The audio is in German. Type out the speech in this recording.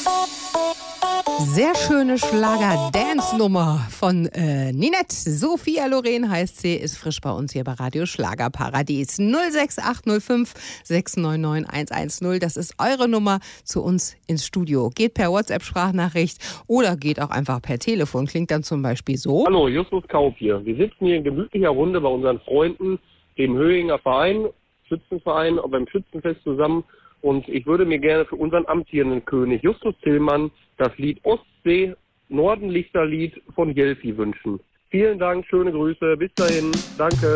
Sehr schöne Schlager-Dance-Nummer von Ninette. Sophia Loren heißt sie, ist frisch bei uns hier bei Radio Schlagerparadies. 06805 699 110. Das ist eure Nummer zu uns ins Studio. Geht per WhatsApp-Sprachnachricht oder geht auch einfach per Telefon. Klingt dann zum Beispiel so. Hallo, Justus Kaup hier. Wir sitzen hier in gemütlicher Runde bei unseren Freunden, dem Höhinger Verein, Schützenverein, beim Schützenfest zusammen. Und ich würde mir gerne für unseren amtierenden König Justus Tillmann das Lied Ostsee, Nordenlichterlied von Jelfi wünschen. Vielen Dank, schöne Grüße, bis dahin, danke.